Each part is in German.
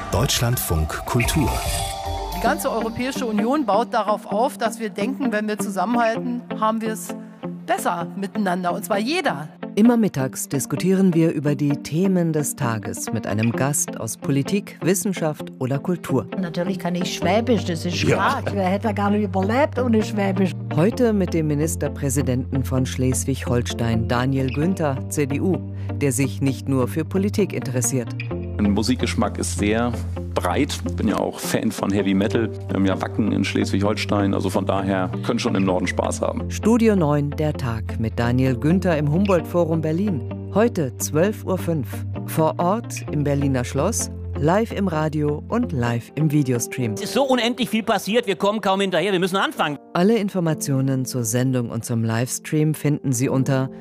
Deutschlandfunk Kultur. Die ganze Europäische Union baut darauf auf, dass wir denken, wenn wir zusammenhalten, haben wir es besser miteinander, und zwar jeder. Immer mittags diskutieren wir über die Themen des Tages mit einem Gast aus Politik, Wissenschaft oder Kultur. Natürlich kann ich Schwäbisch, das ist klar. Wer hätte gar nicht überlebt ohne Schwäbisch. Heute mit dem Ministerpräsidenten von Schleswig-Holstein, Daniel Günther, CDU, der sich nicht nur für Politik interessiert. Mein Musikgeschmack ist sehr breit. Ich bin ja auch Fan von Heavy Metal. Wir haben ja Wacken in Schleswig-Holstein, also von daher können schon im Norden Spaß haben. Studio 9, der Tag mit Daniel Günther im Humboldt-Forum Berlin. Heute 12.05 Uhr. Vor Ort im Berliner Schloss, live im Radio und live im Videostream. Es ist so unendlich viel passiert, wir kommen kaum hinterher, wir müssen anfangen. Alle Informationen zur Sendung und zum Livestream finden Sie unter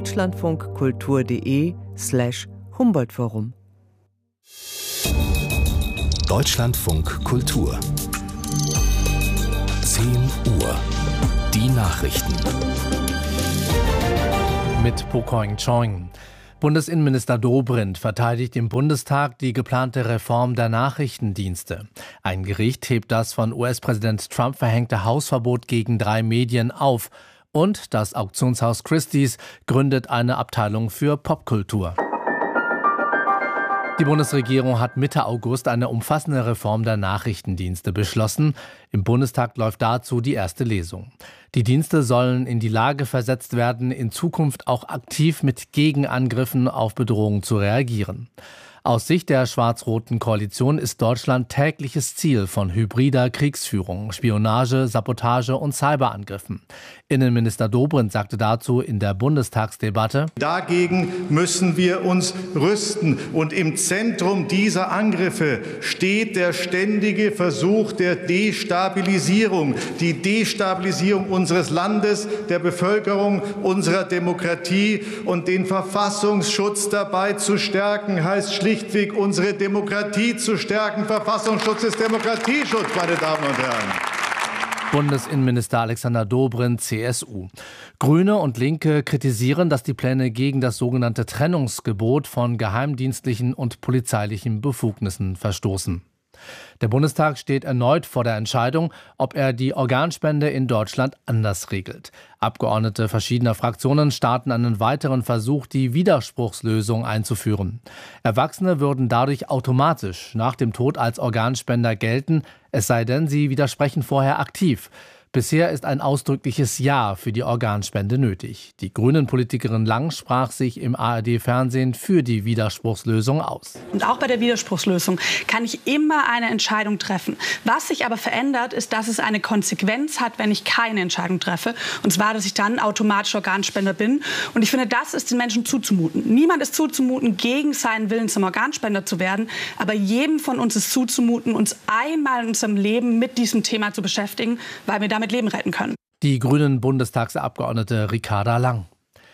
deutschlandfunkkultur.de/Humboldt-Forum. Deutschlandfunk Kultur. 10 Uhr. Die Nachrichten. Mit Pokoing Chong. Bundesinnenminister Dobrindt verteidigt im Bundestag die geplante Reform der Nachrichtendienste. Ein Gericht hebt das von US-Präsident Trump verhängte Hausverbot gegen 3 Medien auf. Und das Auktionshaus Christie's gründet eine Abteilung für Popkultur. Die Bundesregierung hat Mitte August eine umfassende Reform der Nachrichtendienste beschlossen. Im Bundestag läuft dazu die erste Lesung. Die Dienste sollen in die Lage versetzt werden, in Zukunft auch aktiv mit Gegenangriffen auf Bedrohungen zu reagieren. Aus Sicht der schwarz-roten Koalition ist Deutschland tägliches Ziel von hybrider Kriegsführung, Spionage, Sabotage und Cyberangriffen. Innenminister Dobrindt sagte dazu in der Bundestagsdebatte: Dagegen müssen wir uns rüsten. Und im Zentrum dieser Angriffe steht der ständige Versuch der Destabilisierung. Die Destabilisierung unseres Landes, der Bevölkerung, unserer Demokratie, und den Verfassungsschutz dabei zu stärken, heißt schlichtweg, unsere Demokratie zu stärken. Verfassungsschutz ist Demokratieschutz, meine Damen und Herren. Bundesinnenminister Alexander Dobrindt, CSU. Grüne und Linke kritisieren, dass die Pläne gegen das sogenannte Trennungsgebot von geheimdienstlichen und polizeilichen Befugnissen verstoßen. Der Bundestag steht erneut vor der Entscheidung, ob er die Organspende in Deutschland anders regelt. Abgeordnete verschiedener Fraktionen starten einen weiteren Versuch, die Widerspruchslösung einzuführen. Erwachsene würden dadurch automatisch nach dem Tod als Organspender gelten, es sei denn, sie widersprechen vorher aktiv. Bisher ist ein ausdrückliches Ja für die Organspende nötig. Die Grünen-Politikerin Lang sprach sich im ARD-Fernsehen für die Widerspruchslösung aus. Und auch bei der Widerspruchslösung kann ich immer eine Entscheidung treffen. Was sich aber verändert, ist, dass es eine Konsequenz hat, wenn ich keine Entscheidung treffe. Und zwar, dass ich dann automatisch Organspender bin. Und ich finde, das ist den Menschen zuzumuten. Niemand ist zuzumuten, gegen seinen Willen zum Organspender zu werden. Aber jedem von uns ist zuzumuten, uns einmal in unserem Leben mit diesem Thema zu beschäftigen, weil wir damit Leben retten können. Die grünen Bundestagsabgeordnete Ricarda Lang.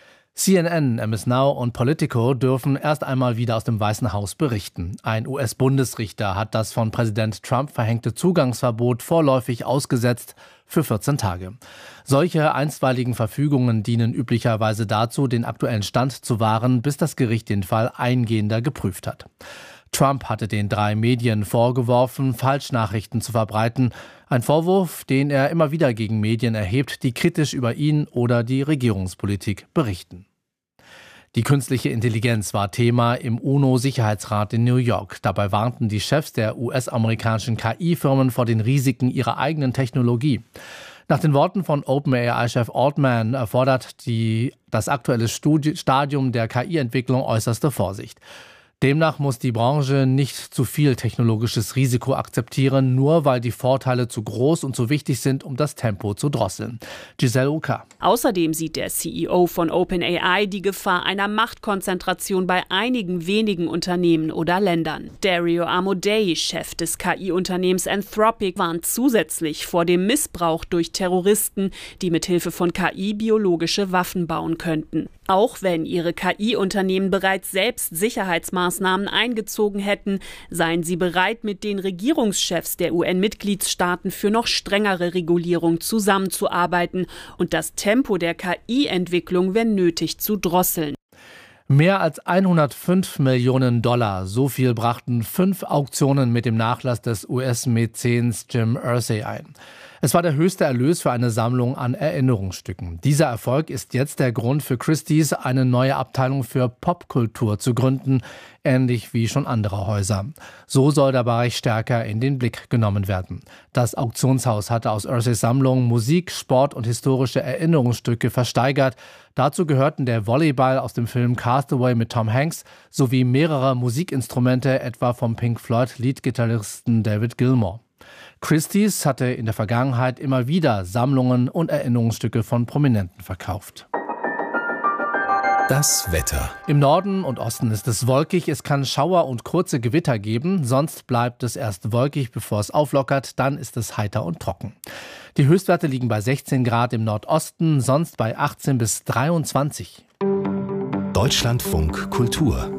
CNN, MS Now und Politico dürfen erst einmal wieder aus dem Weißen Haus berichten. Ein US-Bundesrichter hat das von Präsident Trump verhängte Zugangsverbot vorläufig ausgesetzt für 14 Tage. Solche einstweiligen Verfügungen dienen üblicherweise dazu, den aktuellen Stand zu wahren, bis das Gericht den Fall eingehender geprüft hat. Trump hatte den 3 Medien vorgeworfen, Falschnachrichten zu verbreiten. Ein Vorwurf, den er immer wieder gegen Medien erhebt, die kritisch über ihn oder die Regierungspolitik berichten. Die künstliche Intelligenz war Thema im UNO-Sicherheitsrat in New York. Dabei warnten die Chefs der US-amerikanischen KI-Firmen vor den Risiken ihrer eigenen Technologie. Nach den Worten von OpenAI-Chef Altman erfordert das aktuelle Stadium der KI-Entwicklung äußerste Vorsicht. Demnach muss die Branche nicht zu viel technologisches Risiko akzeptieren, nur weil die Vorteile zu groß und zu wichtig sind, um das Tempo zu drosseln. Giselle Uka. Außerdem sieht der CEO von OpenAI die Gefahr einer Machtkonzentration bei einigen wenigen Unternehmen oder Ländern. Dario Amodei, Chef des KI-Unternehmens Anthropic, warnt zusätzlich vor dem Missbrauch durch Terroristen, die mithilfe von KI biologische Waffen bauen könnten. Auch wenn ihre KI-Unternehmen bereits selbst Sicherheitsmaßnahmen eingezogen hätten, seien sie bereit, mit den Regierungschefs der UN-Mitgliedstaaten für noch strengere Regulierung zusammenzuarbeiten und das Tempo der KI-Entwicklung, wenn nötig, zu drosseln. Mehr als 105 Millionen $, so viel brachten 5 Auktionen mit dem Nachlass des US-Mäzens Jim Irsay ein. Es war der höchste Erlös für eine Sammlung an Erinnerungsstücken. Dieser Erfolg ist jetzt der Grund für Christie's, eine neue Abteilung für Popkultur zu gründen, ähnlich wie schon andere Häuser. So soll der Bereich stärker in den Blick genommen werden. Das Auktionshaus hatte aus Irsays Sammlung Musik, Sport und historische Erinnerungsstücke versteigert. Dazu gehörten der Volleyball aus dem Film Castaway mit Tom Hanks sowie mehrere Musikinstrumente, etwa vom Pink Floyd-Leadgitarristen David Gilmour. Christie's hatte in der Vergangenheit immer wieder Sammlungen und Erinnerungsstücke von Prominenten verkauft. Das Wetter. Im Norden und Osten ist es wolkig, es kann Schauer und kurze Gewitter geben, sonst bleibt es erst wolkig, bevor es auflockert, dann ist es heiter und trocken. Die Höchstwerte liegen bei 16 Grad im Nordosten, sonst bei 18 bis 23. Deutschlandfunk Kultur.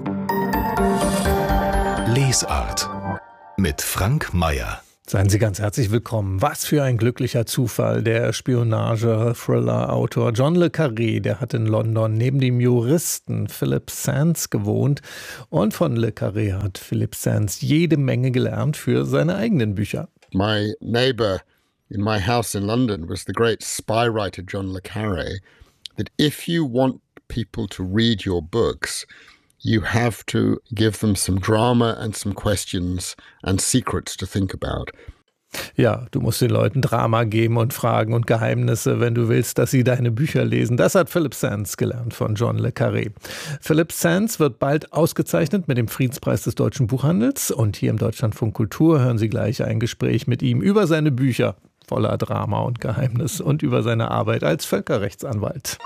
Lesart mit Frank Mayer. Seien Sie ganz herzlich willkommen. Was für ein glücklicher Zufall. Der Spionage-Thriller-Autor John le Carré, der hat in London neben dem Juristen Philip Sands gewohnt. Und von le Carré hat Philip Sands jede Menge gelernt für seine eigenen Bücher. My neighbor in my house in London was the great spy writer John le Carré, that if you want people to read your books, you have to give them some drama and some questions and secrets to think about. Ja, du musst den Leuten Drama geben und Fragen und Geheimnisse, wenn du willst, dass sie deine Bücher lesen. Das hat Philip Sands gelernt von John le Carré. Philip Sands wird bald ausgezeichnet mit dem Friedenspreis des deutschen Buchhandels. Und hier im Deutschlandfunk Kultur hören Sie gleich ein Gespräch mit ihm über seine Bücher voller Drama und Geheimnis und über seine Arbeit als Völkerrechtsanwalt.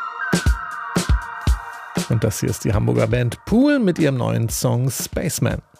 Und das hier ist die Hamburger Band Pool mit ihrem neuen Song Spaceman.